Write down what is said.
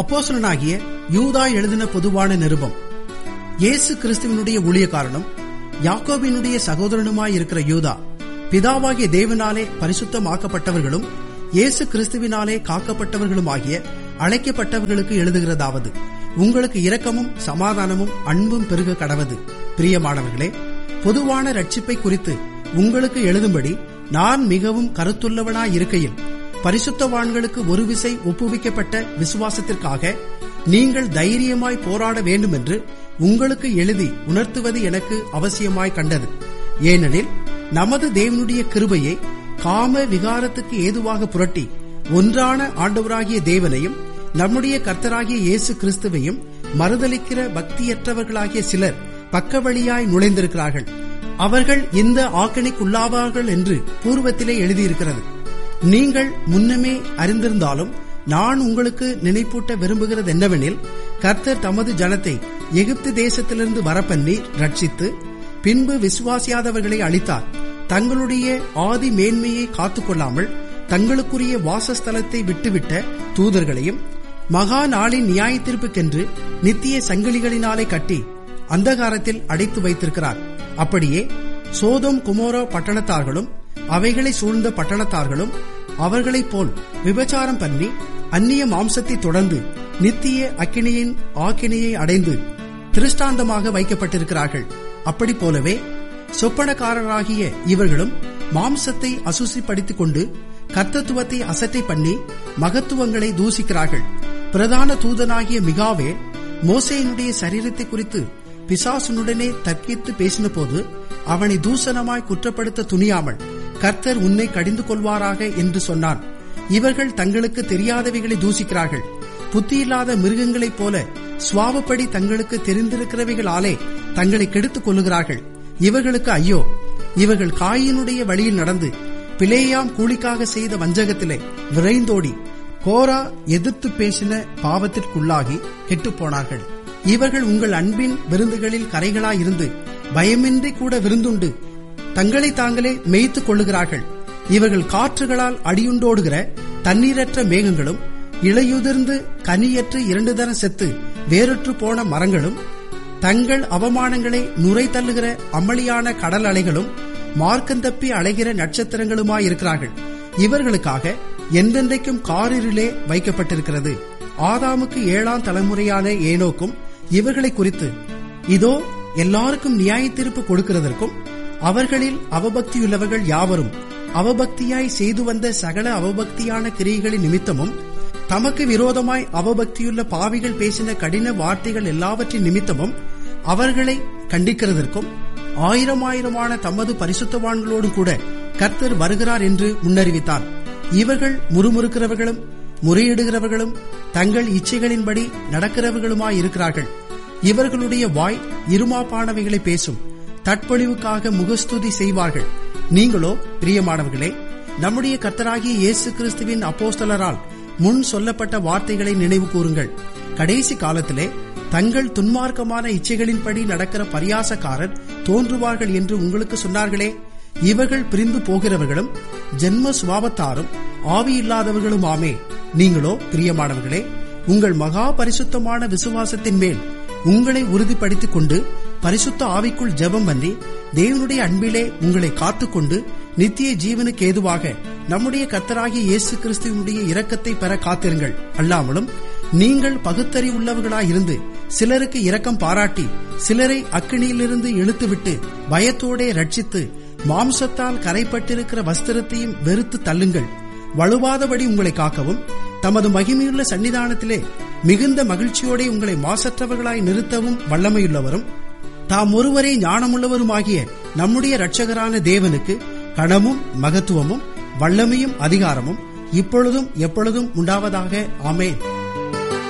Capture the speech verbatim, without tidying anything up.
அப்போஸ்தலனாகிய யூதா எழுதின பொதுவான நிருபம். இயேசு கிறிஸ்துவினுடைய ஊழியக்காரனும் யாக்கோபினுடைய சகோதரனுமாயிருக்கிற யூதா, பிதாவாகிய தேவனாலே பரிசுத்தமாக்கப்பட்டவர்களும் இயேசு கிறிஸ்துவினாலே காக்கப்பட்டவர்களுமாகிய அழைக்கப்பட்டவர்களுக்கு எழுதுகிறதாவது, உங்களுக்கு இரக்கமும் சமாதானமும் அன்பும் பெருக கடவது. பிரியமானவர்களே, பொதுவான ரட்சிப்பை குறித்து உங்களுக்கு எழுதும்படி நான் மிகவும் கருத்துள்ளவனாயிருக்கையில், பரிசுத்தவான்களுக்கு ஒரு விசை ஒப்புவிக்கப்பட்ட விசுவாசத்திற்காக நீங்கள் தைரியமாய் போராட வேண்டுமென்று உங்களுக்கு எழுதி உணர்த்துவது எனக்கு அவசியமாய் கண்டது. ஏனெனில் நமது தேவனுடைய கிருபையை காம விகாரத்துக்கு ஏதுவாக புரட்டி ஒன்றான ஆண்டவராகிய தேவனையும் நம்முடைய கர்த்தராகிய இயேசு கிறிஸ்துவையும் மறுதலிக்கிற பக்தியற்றவர்களாகிய சிலர் பக்கவழியாய் நுழைந்திருக்கிறார்கள். அவர்கள் இந்த ஆக்கினைக்குள்ளாவார்கள் என்று பூர்வத்திலே எழுதியிருக்கிறது. நீங்கள் முன்னமே அறிந்திருந்தாலும் நான் உங்களுக்கு நினைப்பூட்ட விரும்புகிறது என்னவெனில், கர்த்தர் தமது ஜனத்தை எகிப்து தேசத்திலிருந்து வரப்பண்ணி ரட்சித்து பின்பு விசுவாசியாதவர்களை அழித்தார். தங்களுடைய ஆதி மேன்மையை காத்துக்கொள்ளாமல் தங்களுக்குரிய வாசஸ்தலத்தை விட்டுவிட்ட தூதர்களையும் மகா நாளின் நியாய தீர்ப்புக்கென்று நித்திய சங்கிலிகளினாலே கட்டி அந்தகாரத்தில் அடைத்து வைத்திருக்கிறார். அப்படியே சோதோம் குமோரா பட்டணத்தார்களும் அவைகளை சூழ்ந்த பட்டணத்தார்களும் அவர்களைப் போல் விபச்சாரம் பண்ணி அந்நிய மாம்சத்தை தொடர்ந்து நித்திய அக்கினியின் ஆக்கினையை அடைந்து திருஷ்டாந்தமாக வைக்கப்பட்டிருக்கிறார்கள். அப்படி போலவே சொப்பனக்காரராகிய இவர்களும் மாம்சத்தை அசுசிப்படுத்திக் கொண்டு கர்த்தத்துவத்தை அசட்டை பண்ணி மகத்துவங்களை தூசிக்கிறார்கள். பிரதான தூதனாகிய மிகாவே மோசேயினுடைய சரீரத்தை குறித்து பிசாசுனுடனே தர்க்கித்து பேசின போது அவனை தூசணமாய் குற்றப்படுத்த துணியாமல், கர்த்தர் உன்னை கடிந்து கொள்வாராக என்று சொன்னான். இவர்கள் தங்களுக்கு தெரியாதவைகளை தூசிக்கிறார்கள். புத்தியில்லாத மிருகங்களைப் போல சுவாபப்படி தங்களுக்கு தெரிந்திருக்கிறவைகளாலே தங்களை கெடுத்துக் கொள்ளுகிறார்கள். இவர்களுக்கு ஐயோ! இவர்கள் காயினுடைய வழியில் நடந்து பிலேயாம் கூலிக்காக செய்த வஞ்சகத்திலே விரைந்தோடி கோரா எதிர்த்து பேசின பாவத்திற்குள்ளாகி கெட்டுப்போனார்கள். இவர்கள் உங்கள் அன்பின் விருந்துகளில் கரைகளாயிருந்து பயமின்றி கூட விருந்துண்டு தங்களை தாங்களே மேய்த்துக் கொள்ளுகிறார்கள். இவர்கள் காற்றுகளால் அடியுண்டோடுகிற தண்ணீரற்ற மேகங்களும் இலையுதிர்ந்து கனியற்று இரண்டு தரம் செத்து வேறற்று போன மரங்களும் தங்கள் அவமானங்களை நுரை தள்ளுகிற அமளியான கடல் அலைகளும் மார்க்கந்தப்பி அலைகிற நட்சத்திரங்களுமாயிருக்கிறார்கள். இவர்களுக்காக என்றென்றைக்கும் காரிருளே வைக்கப்பட்டிருக்கிறது. ஆதாமுக்கு ஏழாம் தலைமுறையான ஏனோக்கும் இவர்களை குறித்து, இதோ எல்லாருக்கும் நியாய தீர்ப்பு கொடுக்கிறதற்கும் அவர்களில் அவபக்தியுள்ளவர்கள் யாவரும் அவபக்தியாய் செய்து வந்த சகல அவபக்தியான கிரியைகளின் நிமித்தமும் தமக்கு விரோதமாய் அவபக்தியுள்ள பாவிகள் பேசின கடின வார்த்தைகள் எல்லாவற்றின் நிமித்தமும் அவர்களை கண்டிக்கிறதற்கும் ஆயிரம் ஆயிரமான தமது பரிசுத்தவான்களோடு கூட கர்த்தர் வருகிறார் என்று முன்னறிவித்தார். இவர்கள் முறுமுறுக்கிறவர்களும் முறையிடுகிறவர்களும் தங்கள் இச்சைகளின்படி நடக்கிறவர்களுமாயிருக்கிறார்கள். இவர்களுடைய வாய் இருமாப்பானவைகளை பேசும், தட்பொழிவுக்காக முகஸ்துதி செய்வார்கள். நீங்களோ பிரியமானவர்களே, நம்முடைய கர்த்தராகிய இயேசு கிறிஸ்துவின் அப்போஸ்தலரால் முன் சொல்லப்பட்ட வார்த்தைகளை நினைவு கூறுங்கள். கடைசி காலத்திலே தங்கள் துன்மார்க்கமான இச்சைகளின்படி நடக்கிற பரியாசக்காரர் தோன்றுவார்கள் என்று உங்களுக்கு சொன்னார்களே. இவர்கள் பிரிந்து போகிறவர்களும் ஜென்ம சுபாவத்தாரும் ஆவியில்லாதவர்களுமாமே. நீங்களோ பிரியமானவர்களே, உங்கள் மகா பரிசுத்தமான விசுவாசத்தின் மேல் உங்களை உறுதிப்படுத்திக் கொண்டு பரிசுத்த ஆவிக்குள் ஜெபம் பண்ணி தேவனுடைய அன்பிலே உங்களை காத்துக்கொண்டு நித்திய ஜீவனுக்கு ஏதுவாக நம்முடைய கர்த்தராகிய இயேசு கிறிஸ்துவினுடைய இரக்கத்தை பெற காத்திருங்கள். அல்லாமலும் நீங்கள் பகுத்தறிவுள்ளவர்களாயிருந்து சிலருக்கு இரக்கம் பாராட்டி சிலரை அக்கினியிலிருந்து இழுத்துவிட்டு பயத்தோடே ரட்சித்து மாம்சத்தால் கரைப்பட்டிருக்கிற வஸ்திரத்தையும் வெறுத்து தள்ளுங்கள். வலுவாதபடி உங்களை காக்கவும் தமது மகிமையுள்ள சன்னிதானத்திலே மிகுந்த மகிழ்ச்சியோടെ உங்களை மாசற்றவர்களாய் நிறுத்தவும் வல்லமையுள்ளவரும் தாம் ஒருவரே ஞானமுள்ளவருமாகிய நம்முடைய இரட்சகரான தேவனுக்கு கனமும் மகத்துவமும் வல்லமையும் அதிகாரமும் இப்பொழுதும் எப்பொழுதும் உண்டாவதாக. ஆமென்.